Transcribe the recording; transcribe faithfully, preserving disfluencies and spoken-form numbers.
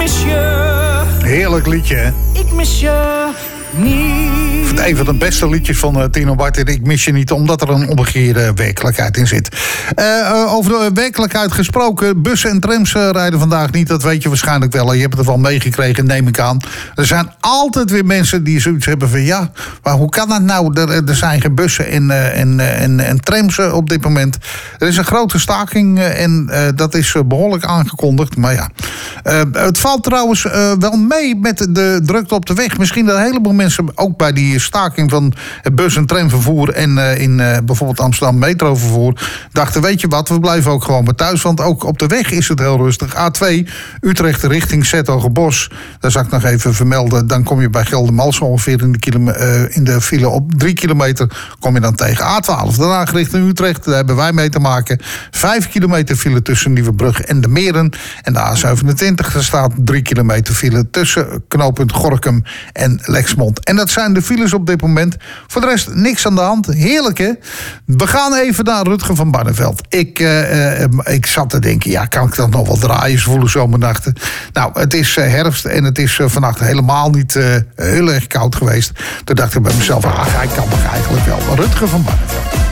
mis je. Heerlijk liedje, hè? Ik mis je niet. Ik vind het een van de beste liedjes van uh, Tino Bartel. Ik mis je niet, omdat er een omgekeerde werkelijkheid in zit. Uh, uh, over de werkelijkheid gesproken. Bussen en trams uh, rijden vandaag niet. Dat weet je waarschijnlijk wel. Je hebt het wel meegekregen, neem ik aan. Er zijn altijd weer mensen die zoiets hebben van... ja, maar hoe kan dat nou? Er, er zijn geen bussen en, uh, en, uh, en, en trams uh, op dit moment. Er is een grote staking uh, en uh, dat is uh, behoorlijk aangekondigd. Maar ja, uh, het valt trouwens uh, wel mee met de drukte op de weg. Misschien dat een heleboel mensen ook bij die staking van het bus- en tramvervoer en uh, in uh, bijvoorbeeld Amsterdam metrovervoer dachten, weet je wat, we blijven ook gewoon maar thuis, want ook op de weg is het heel rustig. A twee, Utrecht richting 's-Hertogenbosch, daar zal ik nog even vermelden, dan kom je bij Geldermalsen ongeveer in de, kilome- uh, in de file op drie kilometer, kom je dan tegen. A twaalf, daarna richting Utrecht, daar hebben wij mee te maken. Vijf kilometer file tussen Nieuwebrug en de Meren. En de A zevenentwintig, daar staat drie kilometer file tussen knooppunt Gorinchem en Lexmond. En dat zijn de files op dit moment. Voor de rest niks aan de hand. Heerlijk, hè? We gaan even naar Rutger van Barneveld. Ik, uh, uh, ik zat te denken, ja, kan ik dat nog wel draaien, zwoele zomernachten? Nou, het is uh, herfst en het is uh, vannacht helemaal niet uh, heel erg koud geweest. Toen dacht ik bij mezelf, ah, hij kan toch eigenlijk wel. Rutger van Barneveld.